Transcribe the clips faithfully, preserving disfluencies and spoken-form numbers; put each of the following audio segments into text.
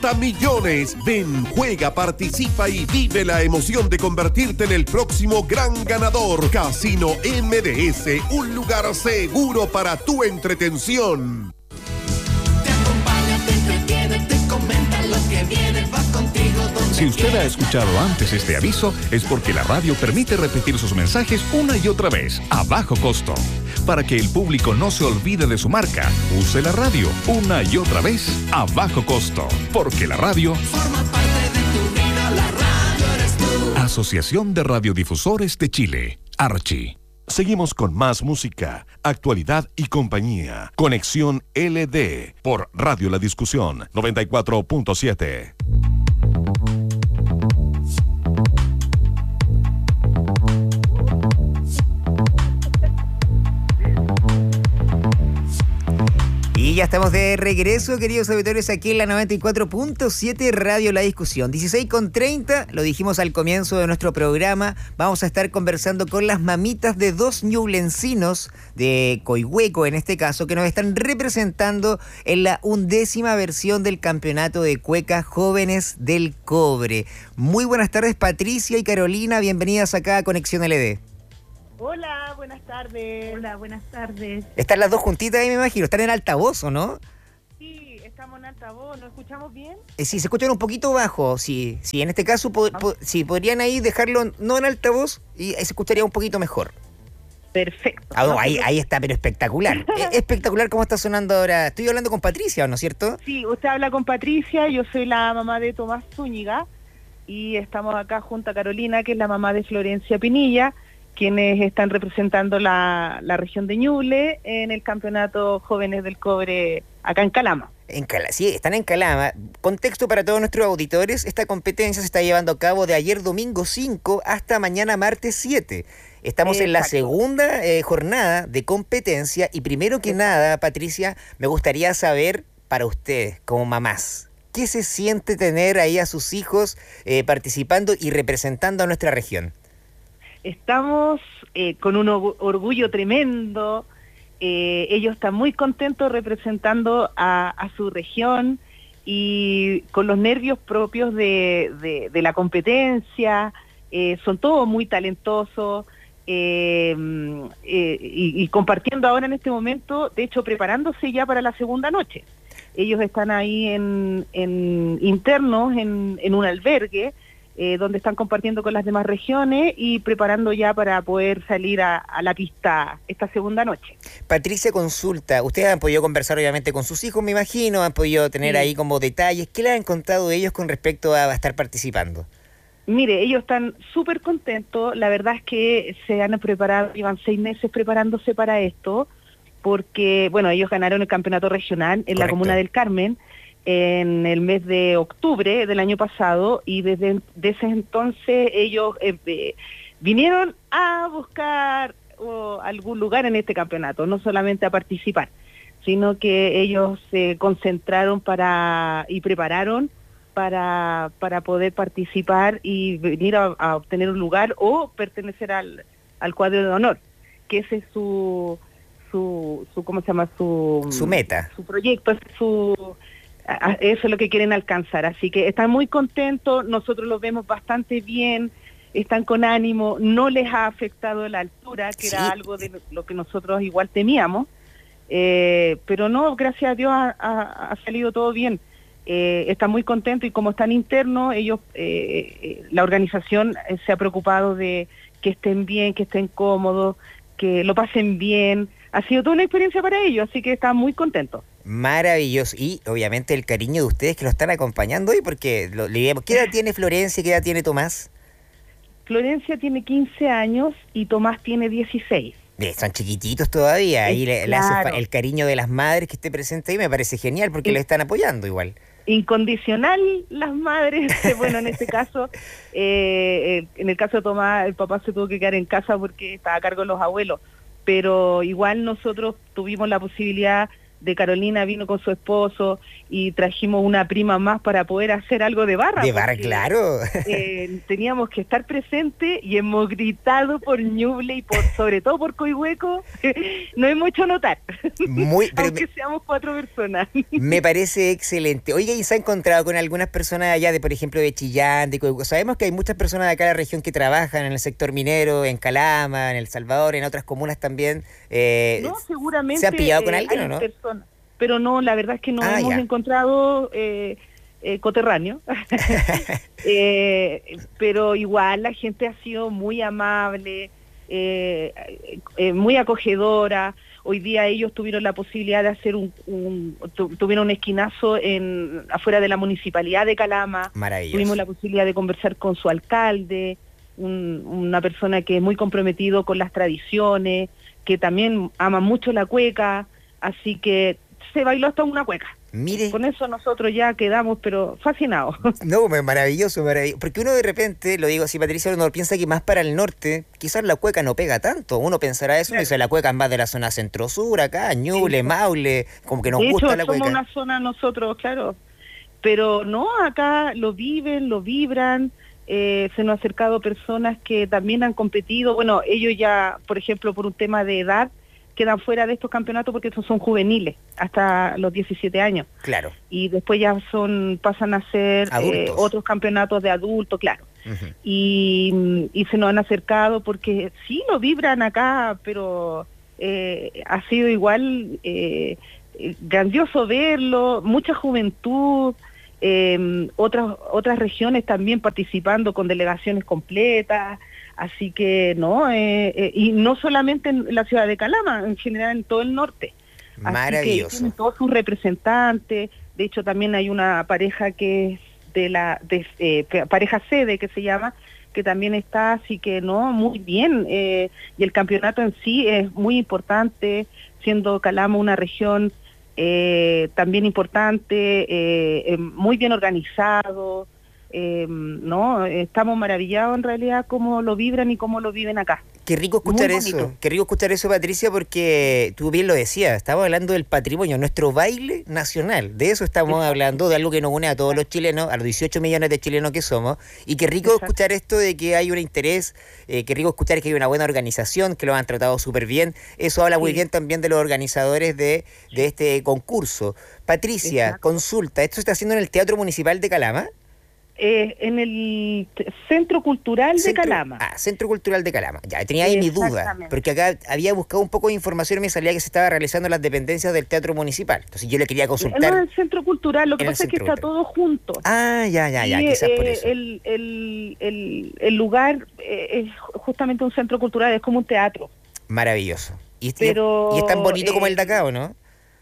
cincuenta millones. Ven, juega, participa y vive la emoción de convertirte en el próximo gran ganador. Casino M D S, un lugar seguro para tu entretención. Te acompaña, te entretiene, te comenta lo que viene, va contigo donde Si usted ha quieras. escuchado antes este aviso, es porque la radio permite repetir sus mensajes una y otra vez, a bajo costo. Para que el público no se olvide de su marca, use la radio una y otra vez, a bajo costo. Porque la radio Forma parte de tu vida, la radio eres tú. Asociación de Radiodifusores de Chile, Archi. Seguimos con más música, actualidad y compañía. Conexión L D por Radio La Discusión noventa y cuatro punto siete. Y ya estamos de regreso, queridos auditores, aquí en la noventa y cuatro punto siete Radio La Discusión. dieciséis con treinta, lo dijimos al comienzo de nuestro programa, vamos a estar conversando con las mamitas de dos ñublencinos, de Coihueco en este caso, que nos están representando en la undécima versión del campeonato de cueca Jóvenes del Cobre. Muy buenas tardes, Patricia y Carolina, bienvenidas acá a Conexión L D. Hola, buenas tardes. Hola, buenas tardes. Están las dos juntitas ahí, me imagino, están en altavoz, ¿o no? Sí, estamos en altavoz, ¿nos escuchamos bien? Eh, sí, se escuchan un poquito bajo, sí, sí, en este caso, po- po- sí, podrían ahí dejarlo no en altavoz y ahí se escucharía un poquito mejor. Perfecto. Ah, no, ahí, ahí está, pero espectacular. Eh, espectacular cómo está sonando ahora. Estoy hablando con Patricia, ¿no es cierto? Sí, usted habla con Patricia, yo soy la mamá de Tomás Zúñiga y estamos acá junto a Carolina, que es la mamá de Florencia Pinilla, quienes están representando la, la región de Ñuble en el campeonato Jóvenes del Cobre acá en Calama. En Cala- sí, están en Calama. Contexto para todos nuestros auditores, esta competencia se está llevando a cabo de ayer domingo cinco hasta mañana martes siete. Estamos en la Exacto. segunda eh, jornada de competencia y primero que nada, Patricia, me gustaría saber para ustedes, como mamás, ¿qué se siente tener ahí a sus hijos eh, participando y representando a nuestra región? Estamos eh, con un orgu- orgullo tremendo, eh, ellos están muy contentos representando a, a su región y con los nervios propios de, de, de la competencia, eh, son todos muy talentosos eh, eh, y, y compartiendo ahora en este momento, de hecho preparándose ya para la segunda noche. Ellos están ahí en, en internos en, en un albergue, Eh, donde están compartiendo con las demás regiones y preparando ya para poder salir a, a la pista esta segunda noche. Patricia, consulta, ustedes han podido conversar obviamente con sus hijos, me imagino, han podido tener Sí. ahí como detalles. ¿Qué les han contado ellos con respecto a estar participando? Mire, ellos están súper contentos, la verdad es que se han preparado, llevan seis meses preparándose para esto, porque, bueno, ellos ganaron el campeonato regional en Correcto. la comuna del Carmen, en el mes de octubre del año pasado y desde, desde entonces ellos eh, eh, vinieron a buscar oh, algún lugar en este campeonato, no solamente a participar, sino que ellos se concentraron para y prepararon para, para poder participar y venir a, a obtener un lugar o pertenecer al, al cuadro de honor, que ese es su, su, su ¿cómo se llama? Su, Su meta. Su proyecto, es su... Eso es lo que quieren alcanzar, así que están muy contentos, nosotros los vemos bastante bien, están con ánimo, no les ha afectado la altura, que Sí. era algo de lo que nosotros igual temíamos, eh, pero no, gracias a Dios ha, ha- ha salido todo bien, eh, están muy contentos y como están internos, ellos, eh, eh, la organización eh, se ha preocupado de que estén bien, que estén cómodos, que lo pasen bien, ha sido toda una experiencia para ellos, así que están muy contentos. Maravilloso. Y obviamente el cariño de ustedes que lo están acompañando hoy, porque lo, le digamos, ¿qué edad tiene Florencia y qué edad tiene Tomás? Florencia tiene quince años y Tomás tiene dieciséis. Eh, son chiquititos todavía, ahí le, le hace fa- Claro. el cariño de las madres que esté presente ahí me parece genial porque Sí. lo están apoyando igual. Incondicional las madres, bueno, en este caso, eh, eh, en el caso de Tomás, el papá se tuvo que quedar en casa porque estaba a cargo de los abuelos, pero igual nosotros tuvimos la posibilidad de Carolina vino con su esposo y trajimos una prima más para poder hacer algo de barra. De barra, porque, claro. Eh, teníamos que estar presentes y hemos gritado por Ñuble y por sobre todo por Coihueco. Nos hemos hecho notar, Muy, pero aunque me, seamos cuatro personas. me parece excelente. Oiga, ¿y se ha encontrado con algunas personas allá de, por ejemplo, de Chillán, de Coihueco? Sabemos que hay muchas personas de acá de la región que trabajan en el sector minero, en Calama, en El Salvador, en otras comunas también. Eh, No, seguramente ¿Se han pillado con eh, alguien hay o no? personas, pero no, la verdad es que no Ah, hemos ya. encontrado eh, eh, coterráneo. eh, pero igual la gente ha sido muy amable, eh, eh, muy acogedora. Hoy día ellos tuvieron la posibilidad de hacer un, un tu, tuvieron un esquinazo en afuera de la municipalidad de Calama. Maravilloso. Tuvimos la posibilidad de conversar con su alcalde, un, una persona que es muy comprometido con las tradiciones, que también ama mucho la cueca, así que se bailó hasta una cueca. Mire. Con eso nosotros ya quedamos, pero fascinados. No, me- maravilloso, maravilloso. Porque uno de repente, lo digo así, Patricia, uno piensa que más para el norte, quizás la cueca no pega tanto. Uno pensará eso, Claro. dice la cueca es más de la zona centro-sur, acá, Ñuble, Sí. Maule, como que nos De hecho, gusta la somos cueca. una zona nosotros, claro. Pero no, acá lo viven, lo vibran. Eh, se nos han acercado personas que también han competido. Bueno, ellos ya, por ejemplo, por un tema de edad, quedan fuera de estos campeonatos porque estos son juveniles, hasta los diecisiete años. Claro. Y después ya son pasan a ser eh, Adultos. otros campeonatos de adultos, claro. Ujú. Y, y se nos han acercado porque sí lo vibran acá, pero eh, ha sido igual eh, eh, grandioso verlo, mucha juventud, eh, otras otras regiones también participando con delegaciones completas, así que no, eh, eh, y no solamente en la ciudad de Calama, en general en todo el norte. Así que Maravilloso. tienen todos sus representantes. De hecho también hay una pareja que es de la de, eh, que- pareja sede que se llama, que también está, así que no, muy bien. Eh, y el campeonato en sí es muy importante, siendo Calama una región eh, también importante, eh, eh, muy bien organizado. Eh, no, estamos maravillados en realidad cómo lo vibran y cómo lo viven acá. Qué rico escuchar Muy eso, bonito. qué rico escuchar eso, Patricia, porque tú bien lo decías, estamos hablando del patrimonio, nuestro baile nacional, de eso estamos Exacto. hablando, de algo que nos une a todos los chilenos, a los dieciocho millones de chilenos que somos, y qué rico Exacto. escuchar esto de que hay un interés, eh, qué rico escuchar que hay una buena organización, que lo han tratado súper bien, eso habla muy Sí. bien también de los organizadores de, de este concurso. Patricia, Exacto. consulta, ¿esto se está haciendo en el Teatro Municipal de Calama? Eh, en el t- Centro Cultural de Centro- Calama. Ah, Centro Cultural de Calama. Ya, tenía ahí mi duda, Exactamente. porque acá había buscado un poco de información y me salía que se estaba realizando en las dependencias del Teatro Municipal. Entonces yo le quería No, consultar. el Centro Cultural, lo que En el pasa es que Centro está todo junto. Ah, ya, ya, ya, Y, quizás por eh, eso. El, el, el, el lugar eh, es justamente un centro cultural, es como un teatro. Maravilloso. Y, y- pero, y es tan bonito como eh, el de acá, ¿o no?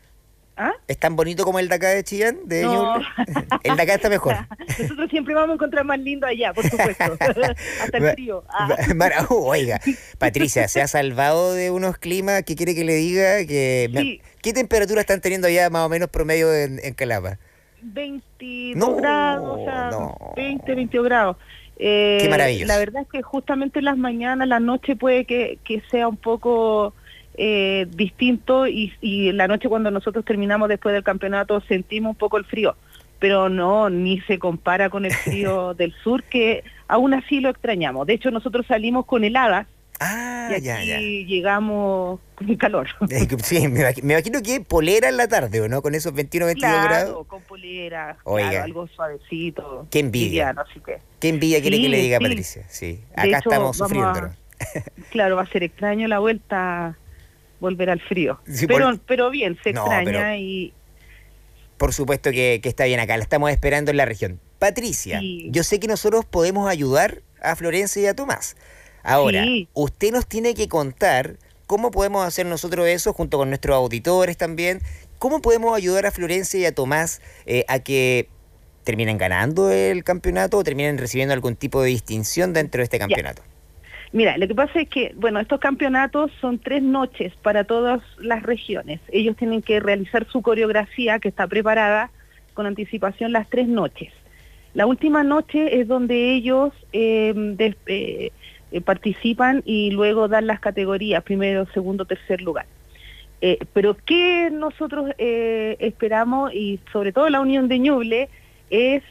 ¿Ah? ¿Es tan bonito como el de acá de Chillán? De No. Ñuble? El de acá está mejor. Nosotros siempre vamos a encontrar más lindo allá, por supuesto. Hasta el frío. Ah. Mara- Oiga, Patricia, se ha salvado de unos climas que quiere que le diga que... me- Sí. ¿Qué temperatura están teniendo ya más o menos promedio en, en Calama? veintidós No, grados, o sea, no. veinte, veintidós grados. Eh, Qué maravilloso. La verdad es que justamente en las mañanas, la noche puede que, que sea un poco eh, distinto y, y en la noche cuando nosotros terminamos después del campeonato sentimos un poco el frío, pero no, ni se compara con el frío del sur, que aún así lo extrañamos. De hecho, nosotros salimos con heladas Ah, y aquí ya, ya. llegamos con calor. Eh, Sí, me imagino, me imagino que polera en la tarde, ¿o no? Con esos veintiuno, veintidós Claro, grados. con polera, Oiga. claro, algo suavecito. Qué envidia. liviano, así que. Qué envidia quiere Sí, que le diga sí. Patricia. Sí, De acá hecho, estamos vamos sufriendo, a- ¿no? Claro, va a ser extraño la vuelta, volver al frío. Sí, pero, por- pero bien, se No, extraña pero- y Por supuesto que, que está bien acá, la estamos esperando en la región. Patricia, Sí. yo sé que nosotros podemos ayudar a Florencia y a Tomás. Ahora, Sí. usted nos tiene que contar cómo podemos hacer nosotros eso, junto con nuestros auditores también. ¿Cómo podemos ayudar a Florencia y a Tomás eh, a que terminen ganando el campeonato o terminen recibiendo algún tipo de distinción dentro de este campeonato? mira, lo que pasa es que, bueno, estos campeonatos son tres noches para todas las regiones. Ellos tienen que realizar su coreografía que está preparada con anticipación las tres noches. La última noche es donde ellos eh, des- eh, eh, participan y luego dan las categorías, primero, segundo, tercer lugar. Eh, pero ¿qué nosotros eh, esperamos, y sobre todo la Unión de Ñuble, es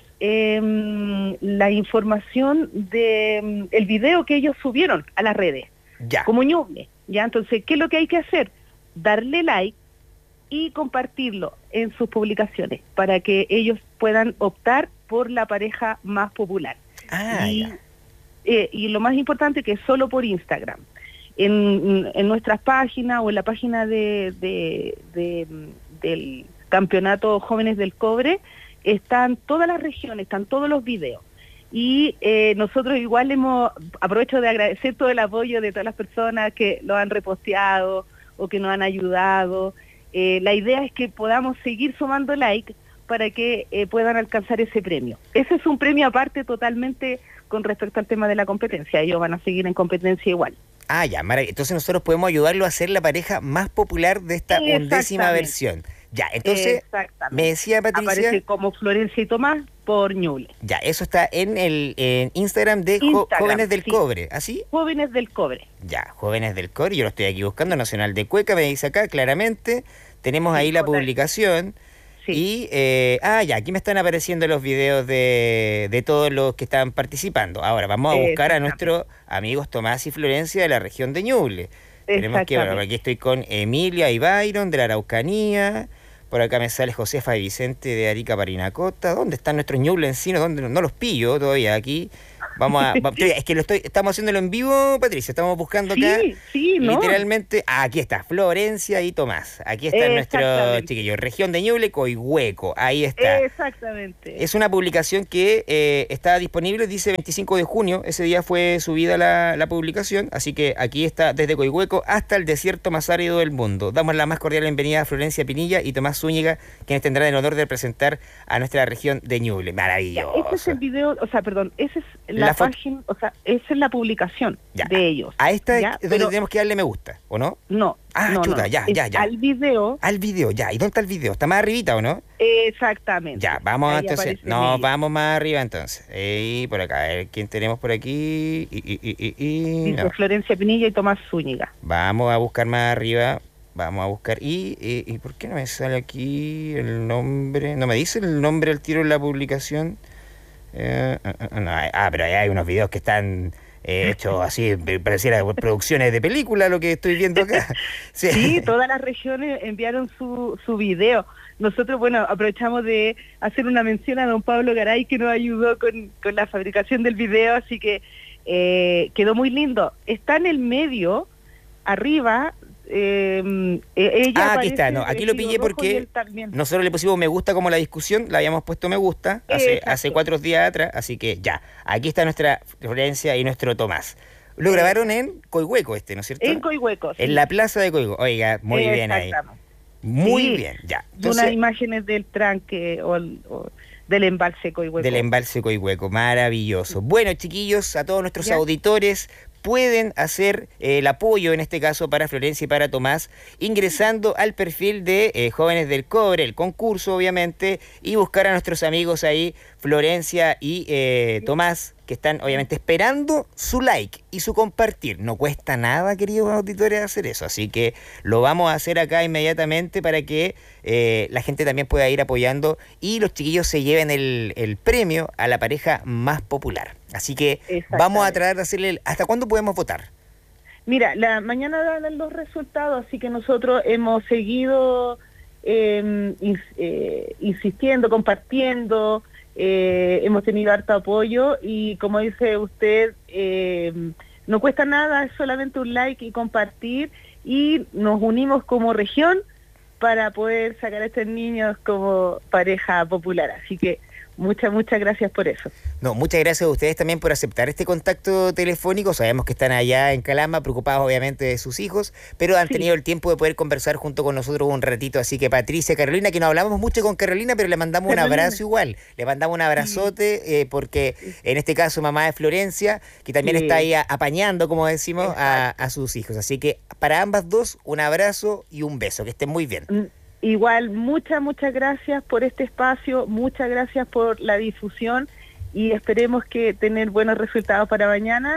eh, la información de el video que ellos subieron a las redes, Ya. como Ñuble, ¿ya? Entonces, ¿qué es lo que hay que hacer? Darle like y compartirlo en sus publicaciones para que ellos puedan optar por la pareja más popular. Ah, y, ya. eh, y lo más importante, que es solo por Instagram. En, en nuestras páginas o en la página de, de, de- del Campeonato Jóvenes del Cobre están todas las regiones, están todos los videos. Y eh, nosotros igual hemos, aprovecho de agradecer todo el apoyo de todas las personas que lo han reposteado o que nos han ayudado. Eh, la idea es que podamos seguir sumando like para que eh, puedan alcanzar ese premio. Ese es un premio aparte totalmente con respecto al tema de la competencia. Ellos van a seguir en competencia igual. Ah, ya, maravilloso. Entonces nosotros podemos ayudarlo a ser la pareja más popular de esta undécima Exactamente. versión. Ya, entonces, Exactamente. me decía Patricia, Aparece como Florencia y Tomás por Ñuble. ya, eso está en el en Instagram de Jo- Instagram, Jóvenes del sí. Cobre, ¿así? Jóvenes del Cobre. Ya, Jóvenes del Cobre, yo lo estoy aquí buscando, Nacional de Cueca, me dice acá, claramente, tenemos Sí, ahí la total. publicación. Sí. Y, eh, ah, ya, aquí me están apareciendo los videos de, de todos los que están participando. Ahora, vamos a buscar a Exactamente. nuestros amigos Tomás y Florencia de la región de Ñuble. Tenemos que, bueno, Exactamente. aquí estoy con Emilia y Byron de la Araucanía. Por acá me sale Josefa y Vicente de Arica, Parinacota. ¿Dónde están nuestros ñublencinos? ¿Dónde? No, no los pillo todavía aquí. Vamos a... va- es que lo estoy, estamos haciéndolo en vivo, Patricia. Estamos buscando acá. Sí, sí, ¿no? Literalmente, ah, aquí está, Florencia y Tomás. Aquí están nuestros Exactamente. chiquillos. Región de Ñuble, Coihueco. Ahí está. Exactamente. Es una publicación que eh, está disponible, dice veinticinco de junio. Ese día fue subida la, la publicación. Así que aquí está desde Coihueco hasta el desierto más árido del mundo. Damos la más cordial bienvenida a Florencia Pinilla y Tomás Zúñiga, quienes tendrán el honor de representar a nuestra región de Ñuble. Ya, Maravilloso. ese es el video, o sea, perdón, esa es la, La foto. página, o sea, esa es la publicación Ya. de ellos. A esta ¿ya? es donde Pero tenemos que darle me gusta, ¿o no? no, Ah, no, chuta, no, ya, es ya, ya. al video, Al video, ya. ¿Y dónde está el video? ¿Está más arribita o no? exactamente. Ya, vamos Ahí entonces. aparece No, Miguel. vamos más arriba entonces. Y por acá, a ver quién tenemos por aquí. Y, y, y, y, y- Dice no. Florencia Pinilla y Tomás Zúñiga. Vamos a buscar más arriba. Vamos a buscar. Y, y, y ¿por qué no me sale aquí el nombre? ¿No me dice el nombre al tiro en la publicación? Eh, ah, ah, no, ah, pero ahí hay unos videos que están eh, hechos así, me pareciera producciones de película lo que estoy viendo acá. Sí. Sí, todas las regiones enviaron su, su video. Nosotros, bueno, aprovechamos de hacer una mención a don Pablo Garay, que nos ayudó con, con la fabricación del video, así que eh, quedó muy lindo. Está en el medio, arriba, eh, eh, ella Ah, aquí está, aparece no, aquí de lo vestido pillé rojo y porque él también. nosotros le pusimos me gusta como la discusión, la habíamos puesto me gusta hace, Exacto. hace cuatro días atrás, así que ya, aquí está nuestra Florencia y nuestro Tomás. Lo grabaron en Coihueco este, ¿no es cierto? En Coihueco, sí. En la plaza de Coihueco. Oiga, muy bien ahí. Exactamente. Muy Sí, bien, ya. De Entonces, unas imágenes del tranque o, el- o del embalse Coihueco. del embalse Coihueco, maravilloso. Bueno, chiquillos, a todos nuestros Ya. auditores, pueden hacer eh, el apoyo, en este caso para Florencia y para Tomás, ingresando al perfil de eh, Jóvenes del Cobre, el concurso obviamente, y buscar a nuestros amigos ahí, Florencia y eh, Tomás, que están obviamente esperando su like y su compartir. No cuesta nada, queridos auditores, hacer eso, así que lo vamos a hacer acá inmediatamente para que eh, la gente también pueda ir apoyando y los chiquillos se lleven el, el premio a la pareja más popular. Así que vamos a tratar de hacerle... el- ¿Hasta cuándo podemos votar? Mira, la mañana dan los resultados, así que nosotros hemos seguido eh, ins- eh, insistiendo, compartiendo, eh, hemos tenido harto apoyo y como dice usted, eh, no cuesta nada, es solamente un like y compartir y nos unimos como región para poder sacar a estos niños como pareja popular. Así que muchas, muchas gracias por eso. No, muchas gracias a ustedes también por aceptar este contacto telefónico. Sabemos que están allá en Calama, preocupados obviamente de sus hijos, pero han Sí. tenido el tiempo de poder conversar junto con nosotros un ratito. Así que Patricia, Carolina, que no hablamos mucho con Carolina, pero le mandamos un Carolina. abrazo igual. Le mandamos un abrazote, eh, porque en este caso mamá de Florencia, que también Sí. está ahí a- apañando, como decimos, a, a sus hijos. Así que para ambas dos, un abrazo y un beso. Que estén muy bien. Mm, Igual, muchas, muchas gracias por este espacio, muchas gracias por la difusión y esperemos que tener buenos resultados para mañana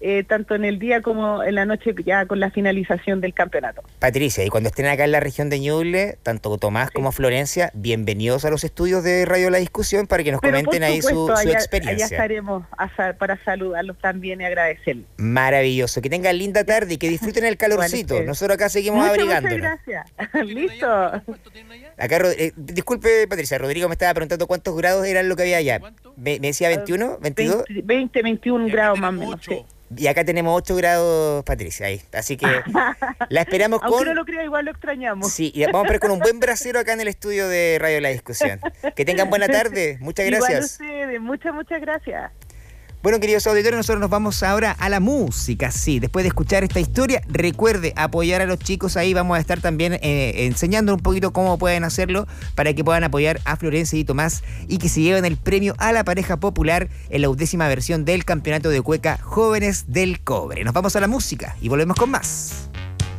eh, tanto en el día como en la noche, ya con la finalización del campeonato. Patricia, y cuando estén acá en la región de Ñuble, tanto Tomás sí. como Florencia, bienvenidos a los estudios de Radio La Discusión para que nos Pero comenten ahí su, su allá, experiencia. Allá estaremos a, para saludarlos también y agradecerles. Maravilloso, que tengan linda tarde y que disfruten el calorcito. Bueno, nosotros acá seguimos muchas, abrigándonos. Muchas gracias. Listo. Acá, eh, disculpe Patricia, Rodrigo me estaba preguntando cuántos grados eran lo que había allá. ¿Me, me decía veintiuno, veintidós? veinte, veintiún grados más o menos. Sí. Y acá tenemos ocho grados, Patricia, ahí. Así que la esperamos con... Aunque no lo creo, igual lo extrañamos. Sí, y vamos a ver con un buen brasero acá en el estudio de Radio La Discusión. Que tengan buena tarde. Muchas gracias. Igual ustedes, muchas, muchas gracias. Bueno, queridos auditores, nosotros nos vamos ahora a la música, sí. Después de escuchar esta historia, recuerde apoyar a los chicos ahí. Vamos a estar también eh, enseñando un poquito cómo pueden hacerlo para que puedan apoyar a Florencia y Tomás y que se lleven el premio a la pareja popular en la undécima versión del Campeonato de Cueca Jóvenes del Cobre. Nos vamos a la música y volvemos con más.